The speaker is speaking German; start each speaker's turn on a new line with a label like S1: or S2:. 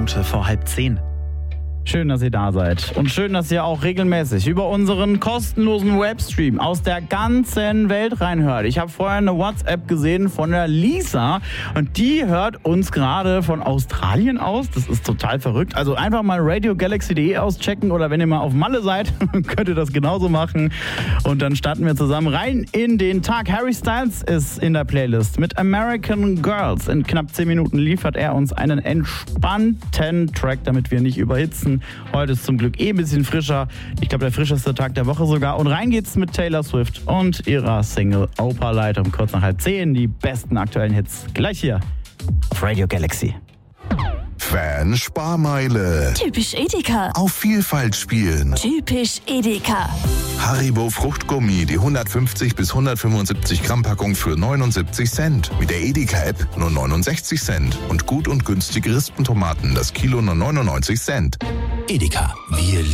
S1: Minute vor 9:30.
S2: Schön, dass ihr da seid. Und schön, dass ihr auch regelmäßig über unseren kostenlosen Webstream aus der ganzen Welt reinhört. Ich habe vorher eine WhatsApp gesehen von der Lisa und die hört uns gerade von Australien aus. Das ist total verrückt. Also einfach mal radiogalaxy.de auschecken oder wenn ihr mal auf Malle seid, könnt ihr das genauso machen. Und dann starten wir zusammen rein in den Tag. Harry Styles ist in der Playlist mit American Girls. In knapp 10 Minuten liefert er uns einen entspannten Track, damit wir nicht überhitzen. Heute ist zum Glück ein bisschen frischer. Ich glaube, der frischeste Tag der Woche sogar. Und rein geht's mit Taylor Swift und ihrer Single Opalite um kurz nach 9:30. Die besten aktuellen Hits gleich hier auf Radio Galaxy.
S3: Fan-Sparmeile.
S4: Typisch Edeka.
S3: Auf Vielfalt spielen.
S4: Typisch Edeka.
S3: Haribo Fruchtgummi, die 150 bis 175 Gramm Packung für 79 Cent. Mit der Edeka-App nur 69 Cent. Und gut und günstige Rispentomaten, das Kilo nur 99 Cent.
S1: Edeka, wir